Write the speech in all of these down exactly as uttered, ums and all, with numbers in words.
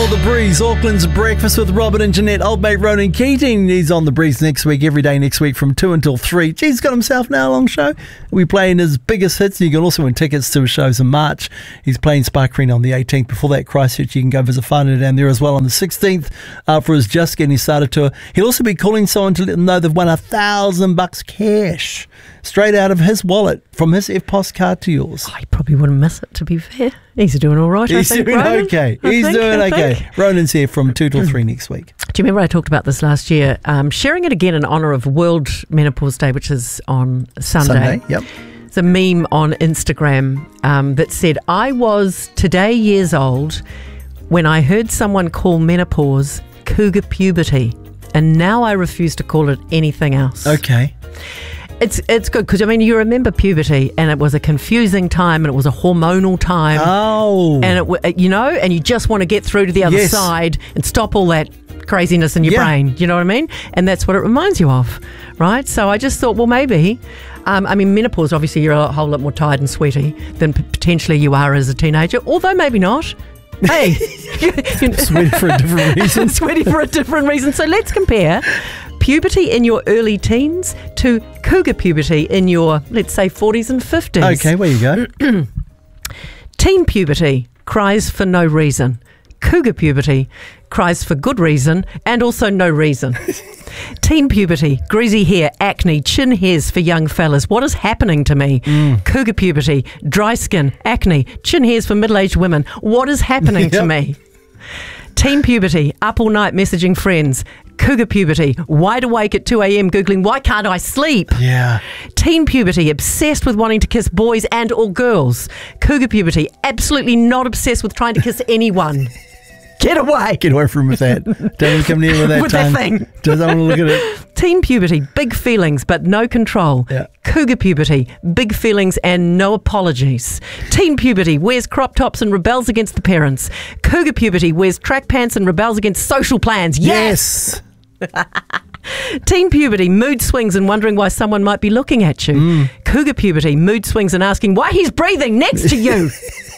Oh, The Breeze, Auckland's Breakfast with Robin and Jeanette. Old mate Ronan Keating, he's on The Breeze next week, every day next week from two until three. Geez, he's got himself an hour-long show. We're playing his biggest hits, and you can also win tickets to his shows in March. He's playing Spark Arena on the eighteenth. Before that, Christchurch, you can go visit Whanau down there as well on the sixteenth uh, for his Just Getting Started tour. He'll also be calling someone to let them know they've won a thousand bucks cash straight out of his wallet from his F P O S card to yours. I probably wouldn't miss it, to be fair. He's doing all right, He's I think, doing Ronan. okay. I He's think, doing I okay. think. Ronan's here from two till three next week. Do you remember I talked about this last year? Um, sharing it again in honour of World Menopause Day, which is on Sunday. Sunday, yep. It's a meme on Instagram um, that said, I was today years old when I heard someone call menopause cougar puberty, and now I refuse to call it anything else. Okay. It's it's good because, I mean, you remember puberty, and it was a confusing time, and it was a hormonal time. Oh. And, it, w- you know, and you just want to get through to the other Yes. side and stop all that craziness in your Yeah. brain. You know what I mean? And that's what it reminds you of, right? So I just thought, well, maybe. Um, I mean, menopause, obviously, you're a whole lot more tired and sweaty than p- potentially you are as a teenager, although maybe not. Hey. Sweaty for a different reason. Sweaty for a different reason. So let's compare puberty in your early teens to cougar puberty in your, let's say, forties and fifties. Okay, where you go. Teen puberty cries for no reason. Cougar puberty cries for good reason and also no reason. Teen puberty, greasy hair, acne, chin hairs for young fellas. What is happening to me? Mm. Cougar puberty, dry skin, acne, chin hairs for middle-aged women. What is happening to Yep. me? Teen puberty, up all night messaging friends. Cougar puberty, wide awake at two a.m. Googling, why can't I sleep? Yeah. Teen puberty, obsessed with wanting to kiss boys and or girls. Cougar puberty, absolutely not obsessed with trying to kiss anyone. Get away. Get away from him with that. Don't even come near with that With that tongue. thing. Don't want to look at it. Teen puberty, big feelings but no control. Yeah. Cougar puberty, big feelings and no apologies. Teen puberty, wears crop tops and rebels against the parents. Cougar puberty, wears track pants and rebels against social plans. Yes! Yes. Teen puberty, mood swings and wondering why someone might be looking at you. Mm. Cougar puberty, mood swings and asking why he's breathing next to you.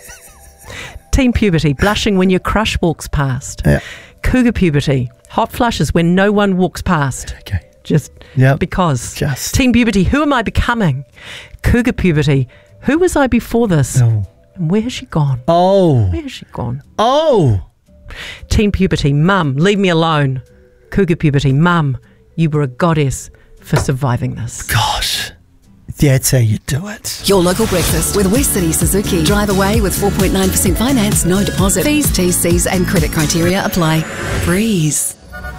Teen puberty, blushing when your crush walks past. Yeah. Cougar puberty, hot flushes when no one walks past. Okay. Just Yep. because. Just. Teen puberty, who am I becoming? Cougar puberty, who was I before this? Oh. And where has she gone? Oh. Where has she gone? Oh. Teen puberty, mum, leave me alone. Cougar puberty, mum, you were a goddess for surviving this. Gosh. That's how you do it. Your local breakfast with West City Suzuki. Drive away with four point nine percent finance, no deposit. Fees, T's, C's and credit criteria apply. Breeze.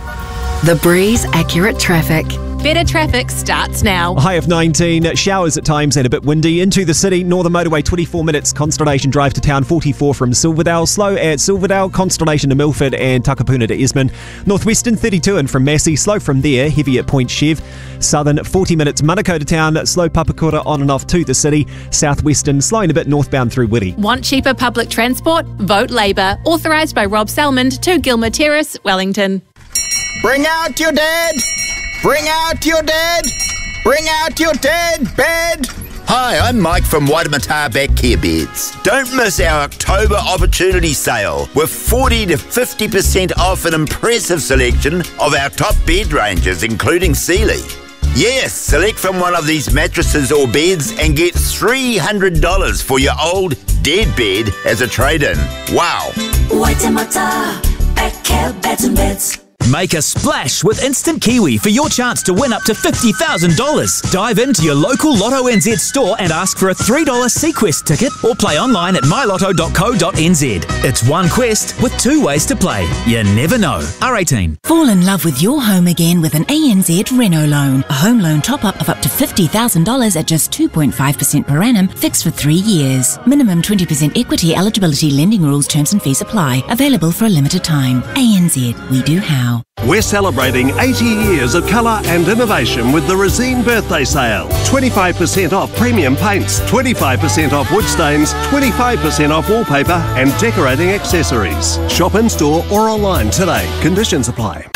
The Breeze Accurate Traffic. Better traffic starts now. A high of nineteen, showers at times and a bit windy. Into the city, Northern Motorway twenty-four minutes, Constellation Drive to town forty-four from Silverdale, slow at Silverdale, Constellation to Milford and Takapuna to Esmond. Northwestern thirty-two in from Massey, slow from there, heavy at Point Chev. Southern forty minutes, Manukau to town, slow Papakura on and off to the city. Southwestern slowing a bit northbound through Whitty. Want cheaper public transport? Vote Labour. Authorised by Rob Salmond to Gilmer Terrace, Wellington. Bring out your dead! Bring out your dead! Bring out your dead bed! Hi, I'm Mike from Waimata Back Care Beds. Don't miss our October opportunity sale with forty to fifty percent off an impressive selection of our top bed ranges, including Sealy. Yes, select from one of these mattresses or beds and get three hundred dollars for your old dead bed as a trade-in. Wow. Waimata Back Care Beds and Beds. Make a splash with Instant Kiwi for your chance to win up to fifty thousand dollars. Dive into your local Lotto N Z store and ask for a three dollar Sequest ticket or play online at my lotto dot co dot n z. It's one quest with two ways to play. You never know. R eighteen. Fall in love with your home again with an A N Z Reno loan. A home loan top-up of up to fifty thousand dollars at just two point five percent per annum, fixed for three years. Minimum twenty percent equity eligibility, lending rules, terms and fees apply. Available for a limited time. A N Z, we do how. We're celebrating eighty years of colour and innovation with the Resine Birthday Sale. twenty-five percent off premium paints, twenty-five percent off wood stains, twenty-five percent off wallpaper and decorating accessories. Shop in store or online today. Conditions apply.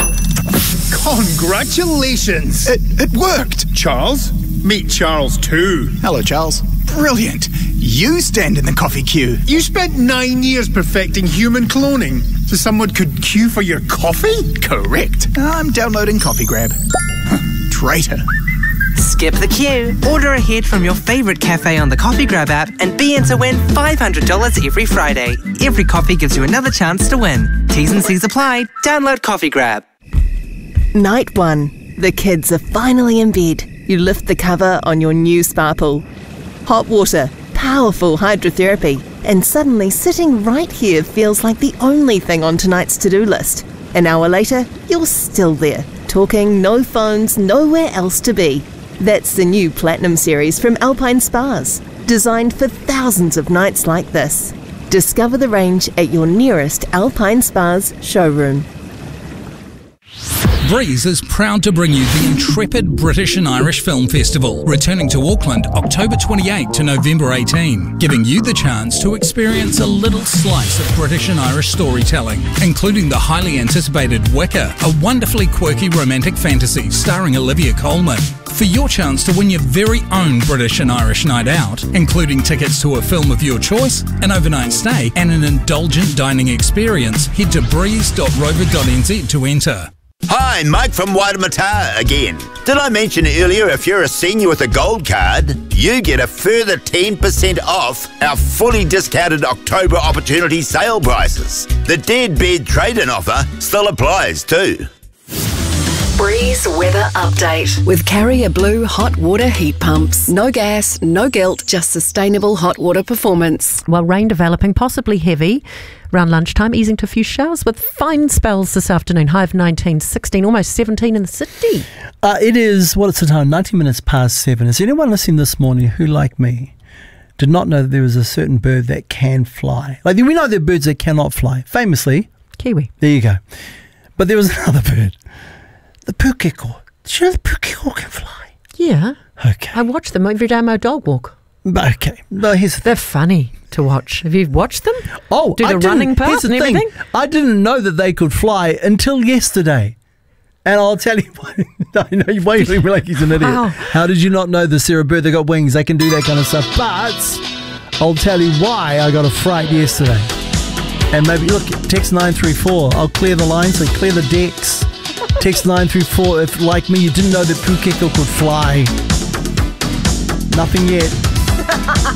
Congratulations! It, it worked! Charles, meet Charles too. Hello, Charles. Brilliant! You stand in the coffee queue. You spent nine years perfecting human cloning. So someone could queue for your coffee? Correct. I'm downloading Coffee Grab. Traitor. Skip the queue. Order ahead from your favourite cafe on the Coffee Grab app and be in to win five hundred dollars every Friday. Every coffee gives you another chance to win. T's and C's apply. Download Coffee Grab. Night one. The kids are finally in bed. You lift the cover on your new spa pool. Hot water, powerful hydrotherapy, and suddenly sitting right here feels like the only thing on tonight's to-do list. An hour later, you're still there, talking, no phones, nowhere else to be. That's the new Platinum series from Alpine Spas, designed for thousands of nights like this. Discover the range at your nearest Alpine Spas showroom. Breeze is proud to bring you the intrepid British and Irish Film Festival, returning to Auckland October twenty-eighth to November eighteenth, giving you the chance to experience a little slice of British and Irish storytelling, including the highly anticipated Wicker, a wonderfully quirky romantic fantasy starring Olivia Colman. For your chance to win your very own British and Irish night out, including tickets to a film of your choice, an overnight stay, and an indulgent dining experience, head to breeze dot rover dot n z to enter. Hi, Mike from Waitemata again. Did I mention earlier if you're a senior with a gold card, you get a further ten percent off our fully discounted October opportunity sale prices. The dead bed trade-in offer still applies too. Breeze weather update with Carrier Blue hot water heat pumps. No gas, no guilt, just sustainable hot water performance. Well, rain developing, possibly heavy. Around lunchtime, easing to a few showers with fine spells this afternoon. High of nineteen, sixteen, almost seventeen in the city. Uh, it is, what is the time? ninety minutes past seven. Is anyone listening this morning who, like me, did not know that there was a certain bird that can fly? Like, we know there are birds that cannot fly. Famously, kiwi. There you go. But there was another bird. The pukeko. Did you know the pukeko can fly? Yeah. Okay. I watch them every day on my dog walk. Okay. No, here's the They're funny to watch. Have you watched them? Oh, Do I the didn't- running here's path the and thing. everything? I didn't know that they could fly until yesterday. And I'll tell you why. I know you're waiting like he's an idiot. How? How did you not know this? They're a bird, they got wings, they can do that kind of stuff. But I'll tell you why I got a fright yesterday. And maybe, look, text nine three four. I'll clear the lines, so clear the decks. Text nine three four if, like me, you didn't know that pukeko could fly. Nothing yet.